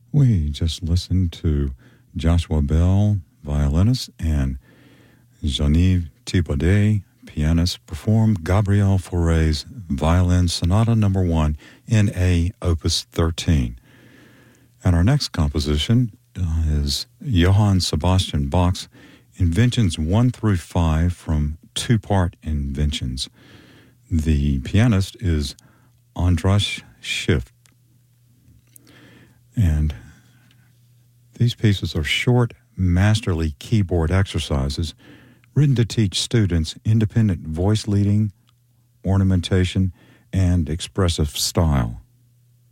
We just listened to Joshua Bell, violinist, and Genevieve Thibaudet, pianist, perform Gabriel Fauré's Violin Sonata No. 1 in A, Opus 13. And our next composition is Johann Sebastian Bach's Inventions 1 through 5 from two-part Inventions. The pianist is Andras Schiff. And these pieces are short, masterly keyboard exercises written to teach students independent voice leading, ornamentation, and expressive style.